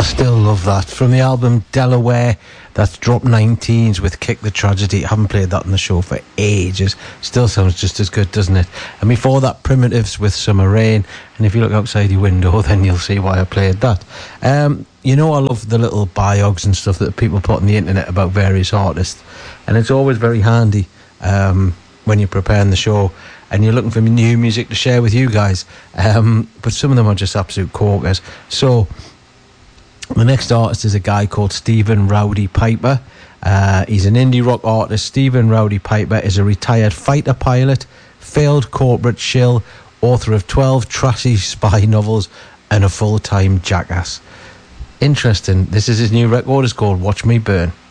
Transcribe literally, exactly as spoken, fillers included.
I still love that. From the album Delaware, that's Drop nineteens with Kick the Tragedy. I haven't played that on the show for ages. Still sounds just as good, doesn't it? And before that, Primitives with Summer Rain. And if you look outside your window, then you'll see why I played that. Um, you know, I love the little biogs and stuff that people put on the internet about various artists. And it's always very handy um, when you're preparing the show and you're looking for new music to share with you guys. Um, but some of them are just absolute corkers. So the next artist is a guy called Stephen Rowdy Piper. Uh, he's an indie rock artist. Stephen Rowdy Piper is a retired fighter pilot, failed corporate shill, author of twelve trashy spy novels, and a full-time jackass. Interesting. This is his new record. It's called Watch Me Burn.